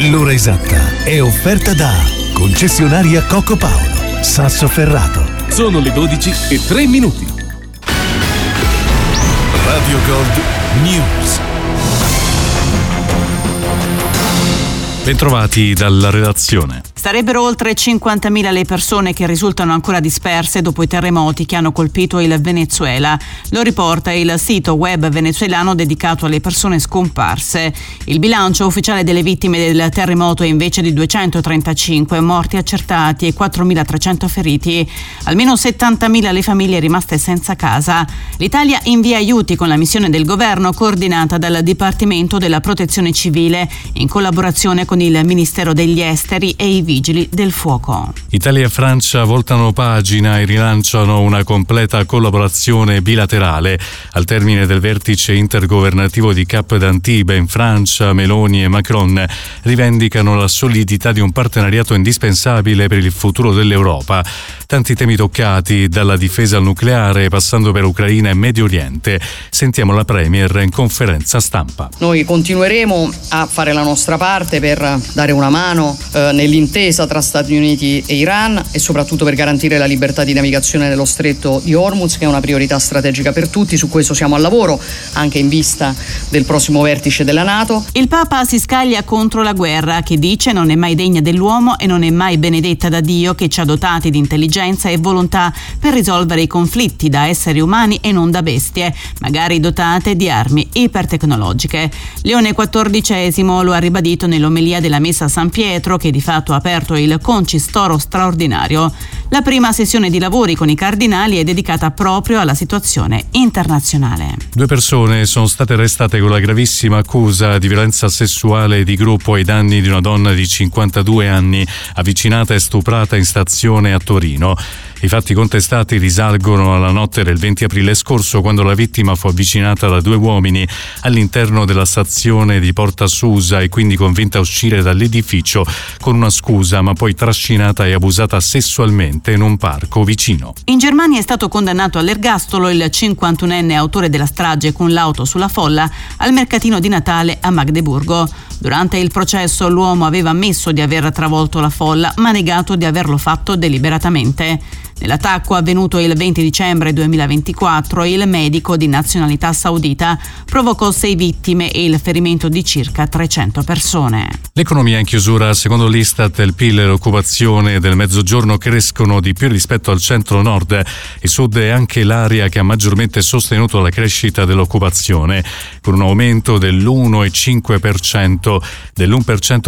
L'ora esatta è offerta da concessionaria Coco Paolo, Sassoferrato. Sono le 12:03. Radio Gold News. Bentrovati dalla redazione. Sarebbero oltre 50.000 le persone che risultano ancora disperse dopo i terremoti che hanno colpito il Venezuela. Lo riporta il sito web venezuelano dedicato alle persone scomparse. Il bilancio ufficiale delle vittime del terremoto è invece di 235 morti accertati e 4.300 feriti. Almeno 70.000 le famiglie rimaste senza casa. L'Italia invia aiuti con la missione del governo coordinata dal Dipartimento della Protezione Civile in collaborazione con il Ministero degli Esteri e i Vigili del Fuoco. Italia e Francia voltano pagina e rilanciano una completa collaborazione bilaterale. Al termine del vertice intergovernativo di Cap d'Antibes in Francia, Meloni e Macron rivendicano la solidità di un partenariato indispensabile per il futuro dell'Europa. Tanti temi toccati, dalla difesa al nucleare passando per Ucraina e Medio Oriente. Sentiamo la Premier in conferenza stampa. Noi continueremo a fare la nostra parte per dare una mano nell'intesa tra Stati Uniti e Iran e soprattutto per garantire la libertà di navigazione nello stretto di Hormuz, che è una priorità strategica per tutti. Su questo siamo al lavoro anche in vista del prossimo vertice della NATO. Il Papa si scaglia contro la guerra, che dice non è mai degna dell'uomo e non è mai benedetta da Dio, che ci ha dotati di intelligenza e volontà per risolvere i conflitti da esseri umani e non da bestie, magari dotate di armi ipertecnologiche. Leone XIV lo ha ribadito nell'omelia della messa a San Pietro, che di fatto ha aperto il concistoro straordinario. La prima sessione di lavori con i cardinali è dedicata proprio alla situazione internazionale. 2 persone sono state arrestate con la gravissima accusa di violenza sessuale di gruppo ai danni di una donna di 52 anni avvicinata e stuprata in stazione a Torino. I fatti contestati risalgono alla notte del 20 aprile scorso, quando la vittima fu avvicinata da 2 uomini all'interno della stazione di Porta Susa e quindi convinta a uscire dall'edificio con una scusa, ma poi trascinata e abusata sessualmente in un parco vicino. In Germania è stato condannato all'ergastolo il 51enne autore della strage con l'auto sulla folla al mercatino di Natale a Magdeburgo. Durante il processo l'uomo aveva ammesso di aver travolto la folla, ma negato di averlo fatto deliberatamente. Nell'attacco avvenuto il 20 dicembre 2024, il medico di nazionalità saudita provocò 6 vittime e il ferimento di circa 300 persone. L'economia in chiusura. Secondo l'Istat, il PIL e l'occupazione del Mezzogiorno crescono di più rispetto al centro-nord. Il Sud è anche l'area che ha maggiormente sostenuto la crescita dell'occupazione, con un aumento dell'1,5%, dell'1%